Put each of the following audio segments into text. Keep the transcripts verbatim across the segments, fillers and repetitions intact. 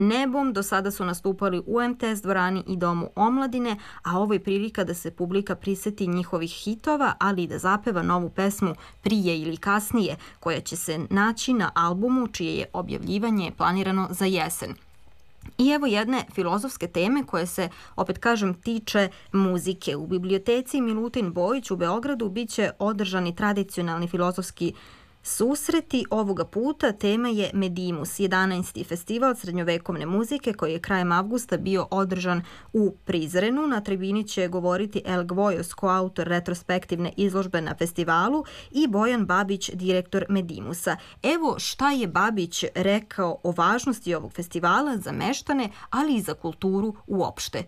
nebom. Do sada su nastupali u em te es dvorani i Domu omladine, a ovo je prilika da se publika priseti njihovih hitova, ali i da zapeva novu pesmu Prije ili kasnije, koja će se naći na albumu čije je objavljivanje planirano za jesen. I evo jedne filozofske teme koje se, opet kažem, tiče muzike. U biblioteci Milutin Bojić u Beogradu biće održani tradicionalni filozofski susreti. Ovoga puta tema je Medimus, jedanaesti festival srednjovekovne muzike koji je krajem avgusta bio održan u Prizrenu. Na tribini će govoriti El Gvojos, koautor retrospektivne izložbe na festivalu, i Bojan Babić, direktor Medimusa. Evo šta je Babić rekao o važnosti ovog festivala za meštane, ali i za kulturu uopšte.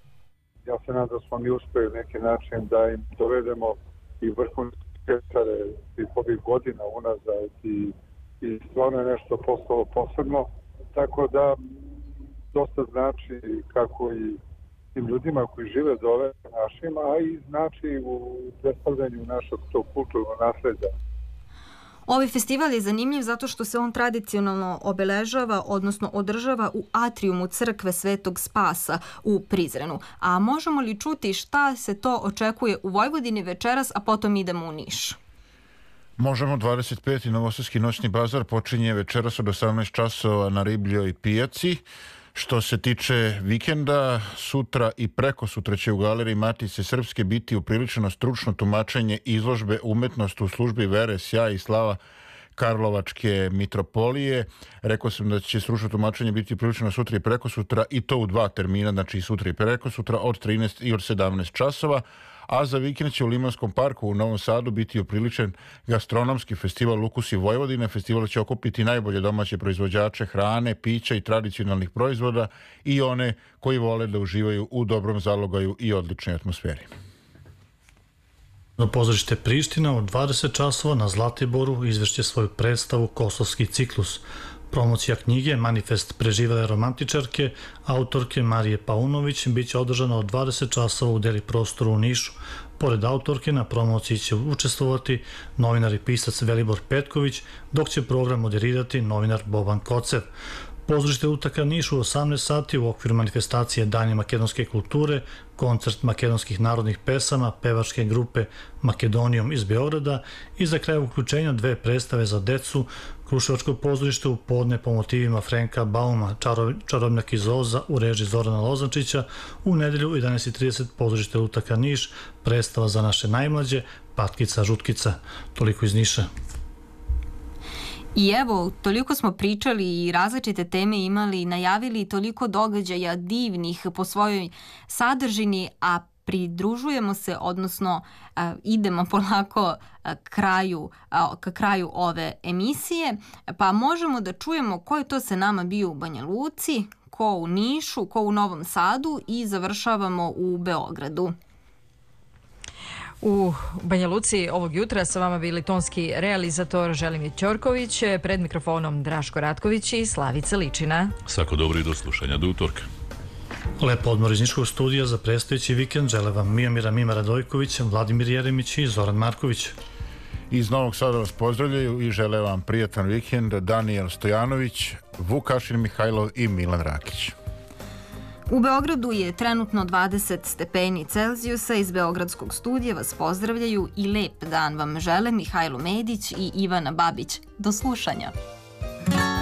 Ja se nadam da smo mi uspeli neki način da im dovedemo i vrhunske orkestare svih ovih godina unazad i, i stvarno je nešto postalo posebno, tako da dosta znači kako i tim ljudima koji žive dole našima, a i znači u predstavljanju našeg tog kulturnog nasleđa. Ovaj festival je zanimljiv zato što se on tradicionalno obeležava, odnosno održava u atrijumu crkve Svetog Spasa u Prizrenu. A možemo li čuti šta se to očekuje u Vojvodini večeras, a potom idemo u Niš? Možemo. Dvadeset peti Novosadski noćni bazar počinje večeras od osamnaest časova na Ribljoj pijaci. Što se tiče vikenda, sutra i preko sutra će u Galeriji Matice Srpske biti upriličeno stručno tumačenje izložbe Umetnost u službi vere, sjaj i slava Karlovačke mitropolije. Rekao sam da će stručno tumačenje biti upriličeno sutra i preko sutra, i to u dva termina, znači i sutra i preko sutra od trinaest i od sedamnaest časova. A za vikend će u Limanskom parku u Novom Sadu biti upriličen gastronomski festival Ukusi Vojvodine. Festival će okupiti najbolje domaće proizvođače hrane, pića i tradicionalnih proizvoda i one koji vole da uživaju u dobrom zalogaju i odličnoj atmosferi. Pozorište Priština od dvadeset časova na Zlatiboru izvešće svoju predstavu Kosovski ciklus. Promocija knjige Manifest preživele romantičarke autorke Marije Paunović biće održana od dvadeset časova u Deli prostoru u Nišu. Pored autorke na promociji će učestvovati novinar i pisac Velibor Petković, dok će program moderirati novinar Boban Kocev. Pozorište Utaka Niš u osamnaest sati u okviru manifestacije Danje makedonske kulture, koncert makedonskih narodnih pesama pevačke grupe Makedonijom iz Beograda i za kraj uključenja dve predstave za decu, Kruševačko pozorište u podne po motivima Frenka Bauma, Čarov, Čarobnjak iz Oza u režiji Zorana Lozančića, u nedelju u jedanaest i trideset pozorište Utaka Niš, predstava za naše najmlađe, Patkica Žutkica. Toliko iz Niša. I evo, toliko smo pričali i različite teme imali, najavili toliko događaja divnih po svojoj sadržini, a pridružujemo se, odnosno a, idemo polako a, kraju, a, ka kraju ove emisije, pa možemo da čujemo ko je to sa nama bio u Banja Luci, ko u Nišu, ko u Novom Sadu i završavamo u Beogradu. U Banja Luci ovog jutra sa vama bili tonski realizator Želimir Ćorković, pred mikrofonom Draško Ratković i Slavica Ličina. Svako dobro i do slušanja do utorka. Lep odmor iz Niškog studija za predstojeći vikend žele vam Mijomira Mima Radojković, Vladimir Jeremić i Zoran Marković. Iz Novog Sada vas pozdravljaju i žele vam prijatan vikend Danijel Stojanović, Vukašin Mihajlov i Milan Rakić. U Beogradu je trenutno dvadeset stepeni Celzijusa. Iz Beogradskog studija vas pozdravljaju i lep dan vam žele Mihajlo Medić i Ivana Babić. Do slušanja.